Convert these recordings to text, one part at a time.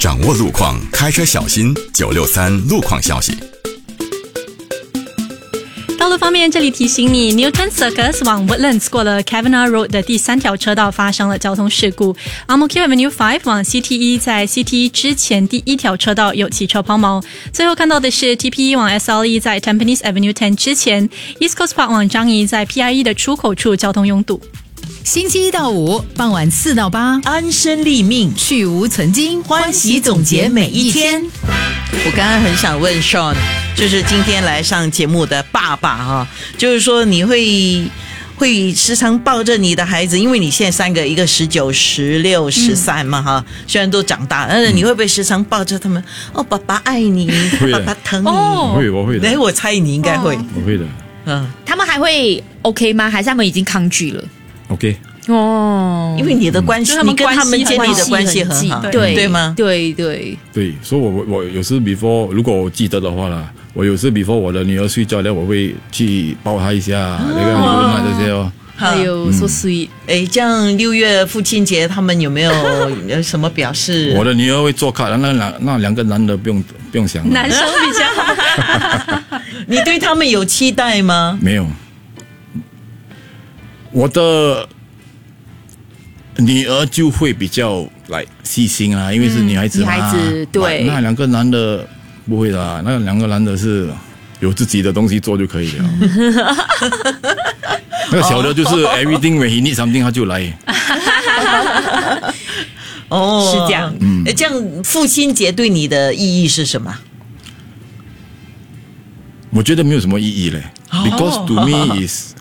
掌握路况，开车小心963路况消息。 道路方面，这里提醒你 ，Newton Circus 往 Woodlands 过了 Cavanagh Road 的第3条车道发生了交通事故。Ang Mo Kio Avenue 5往 CTE 在 CTE 之前第1条车道有汽车抛锚。最后看到的是 TPE 往 SLE 在 Tampines Avenue 10之前 ，East Coast Park 往樟宜在 PIE 的出口处交通拥堵。 星期1到5傍晚4到8， 安身立命， 去无存菁， 欢喜总结每一天。我刚刚很想问 Sean， 就是今天来上节目的爸爸哈，就是说你会时常抱着你的孩子，因为你现在3个，一个19、16、13嘛哈，虽然都长大，但是你会不会时常抱着他们？哦，爸爸爱你，爸爸疼你。 我会的。 我猜你应该会。 我会的。 他们还会 OK 吗？还是他们已经抗拒了？ OK 因为你的关系，你跟他们建立的关系很好，对吗？ 对， 所以我有时 before 如果我记得的话啦，我有时 before 我的女儿睡觉了，我会去抱她一下，那个问她这些哦。 还有so sweet。 这样6月父亲节他们有没有什么表示？ 我的女儿会做卡，那2个男的不用想， 男生比较好。 你对他们有期待吗？ 没有。我的女儿就会比较来细心啦，因为是女孩子嘛。 女孩子对。 那2个男的不会的，那2个男的是有自己的东西做就可以了。那个小的就是 everything when he need something 他就来。 是这样。 这样父亲节对你的意义是什么？ 我觉得没有什么意义嘞，because to me is。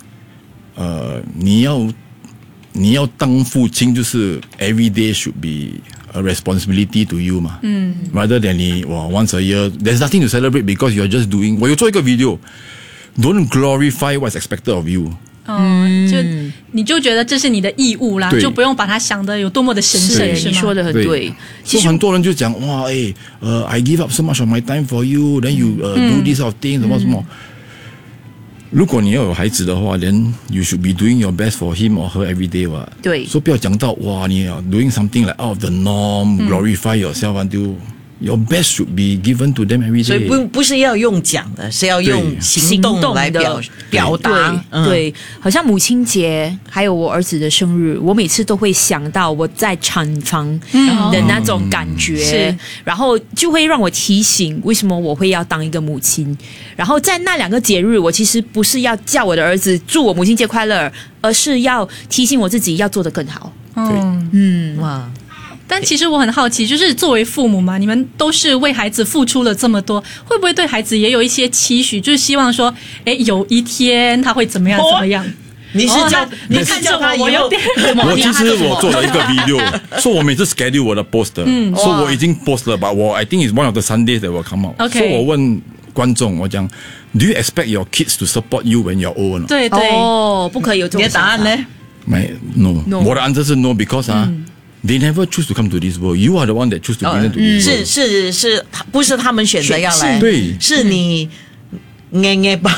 你要当父亲就是 every day should be a responsibility to you 嘛。rather than 你once a year there's nothing to celebrate because you're just doing。我有做一个 video， don't glorify what's expected of you。 你就觉得这是你的义务啦，就不用把它想得有多么的神圣，是吗？ 你说的很对。 其实很多人就讲哇，I give up so much of my time for you， then you do this sort of thing， 什么。如果你要有孩子的话 then you should be doing your best for him or her every day 吧。 对， 所以不要讲到哇，你 doing something like out of the norm， glorify yourself until your best should be given to them every day。 所以不是要用讲的，是要用行动来表达。 对，好像母亲节还有我儿子的生日，我每次都会想到我在产房的那种感觉，然后就会让我提醒为什么我会要当一个母亲。然后在那2个节日，我其实不是要叫我的儿子祝我母亲节快乐，而是要提醒我自己要做得更好。 哇！ 但其实我很好奇，就是作为父母嘛，你们都是为孩子付出了这么多，会不会对孩子也有一些期许，就是希望说，有一天他会怎么样怎么样？ 你看着他， 我有点。 其实我做了一个 video， 说我每次 schedule 我的 post， 说我已经 post 了吧，我 I think it's one of the Sundays that will come out。所以我问观众，我讲 ，Do you expect your kids to support you when you're old？ 对， 不可以有这种。 你的答案呢 ？No， 我的 answer 是 no because they never choose to come to this world. You are the one that choose to bring them to this world. 是，不是他们选择要来， 对， 是你吧？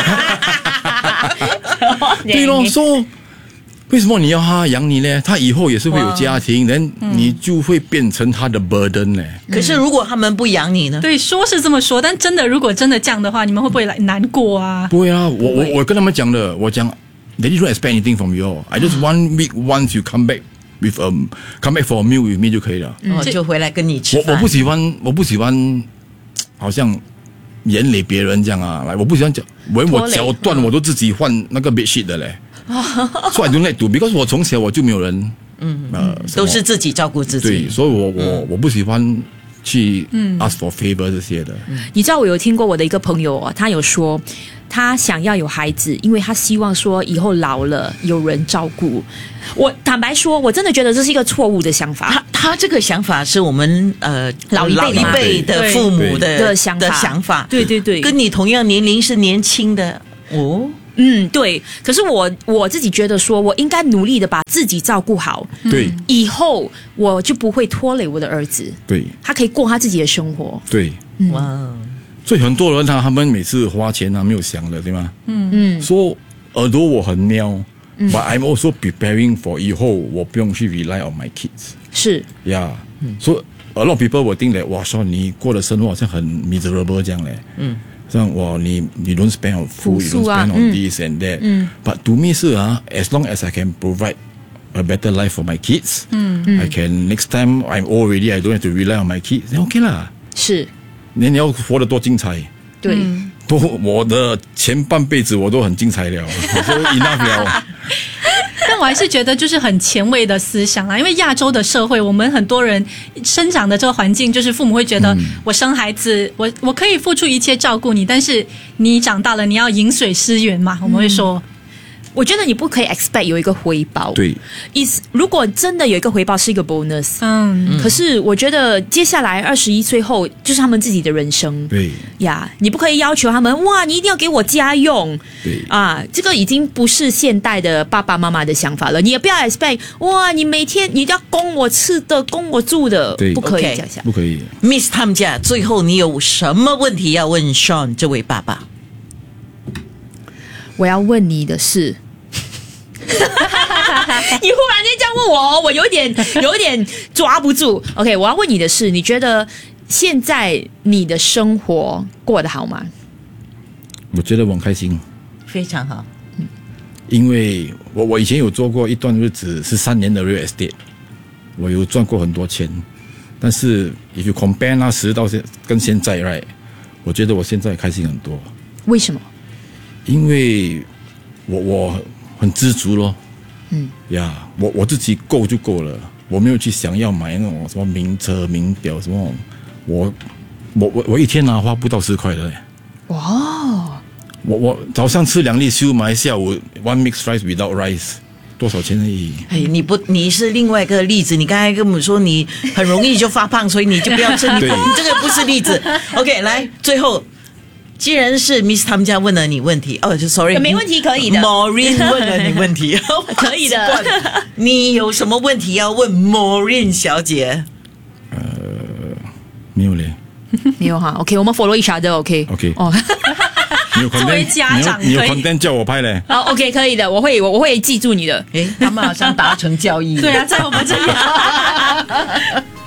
对咯，说为什么你要他养你呢？他以后也是会有家庭，然后你就会变成他的 burden 呢。 可是如果他们不养你呢？ 对，说是这么说，但真的如果真的这样的话，你们会不会来难过啊？ 不会啊，我跟他们讲的，我讲 they don't expect anything from you. I just 1 week once you come back for a meal with me 就可以了。 就回来跟你吃饭。 我不喜欢好像连累别人这样啊，我不喜欢讲，我脚断我都自己换那个 bedsheet 的嘞。So I don't like to because 我从小我就没有人， 都是自己照顾自己。 对，所以我不喜欢去 ask for favor 这些的。 你知道我有听过我的一个朋友他有说他想要有孩子，因为他希望说以后老了有人照顾。我坦白说，我真的觉得这是一个错误的想法。 他这个想法是我们老一辈的父母的想法。 对对对， 跟你同样年龄是年轻的哦。 对。可是我自己觉得说，我应该努力的把自己照顾好。 对， 以后我就不会拖累我的儿子。 对， 他可以过他自己的生活。 对， 哇。 所以很多人他们每次花钱没有想的，对吗？说耳朵我很喵，but I'm also preparing for 以后我不用去 rely on my kids。 是呀，所以 a lot of people will think that 哇，说你过的生活好像很 miserable 这样嘞。像你 don't spend on food, you don't spend on this and that. But to me 是as long as I can provide a better life for my kids, I can next time I'm old already, I don't have to rely on my kids. Then OK 啦。 是， 你要活得多精彩。 对。 我的前半辈子我都很精彩了，我说 enough 了。 但我还是觉得就是很前卫的思想啦，因为亚洲的社会，我们很多人生长的这个环境，就是父母会觉得我生孩子，我可以付出一切照顾你，但是你长大了，你要饮水思源嘛，我们会说。 我觉得你不可以 expect 有一个回报， 对， 如果真的有一个回报是一个 bonus， 可是我觉得接下来21岁后就是他们自己的人生， 对呀，你不可以要求他们哇，你一定要给我家用， 对啊，这个已经不是现代的爸爸妈妈的想法了，你也不要 expect 哇，你每天你要供我吃的，供我住的， 对， 不可以 OK 这样想。 不可以。 Miss 他们家，最后你有什么问题要问 Sean 这位爸爸？ 我要问你的是。你忽然间这样问我，我有点抓不住。OK， 我要问你的是，你觉得现在你的生活过得好吗？ 我觉得我很开心， 非常好。 因为我以前有做过一段日子13年的 real estate， 我有赚过很多钱，但是 if you compare 那时到跟现在 right， 我觉得我现在开心很多。 为什么？ 因为我很知足咯，我自己够就够了，我没有去想要买那种什么名车名表什么，我一天花不到10块的嘞。 哇！ 我早上吃2粒烧麦，下午 one mixed rice without rice， 多少钱而已？ 你是另外一个例子，你刚才跟我们说你很容易就发胖，所以你就不要吃，你这个不是例子。OK， 来，最后。既然是 Miss 他们家问了你问题，sorry， 没问题，可以的。 Maureen 问了你问题， 可以的。 你有什么问题要问 Maureen 小姐？ 没有嘞， 没有哈。OK， 我们 follow each other。OK。哦。 作为家长， 你有 content 叫我拍嘞。 好 ，OK， 可以的，我会记住你的。 他们好像达成交易。 对啊，在我们这里。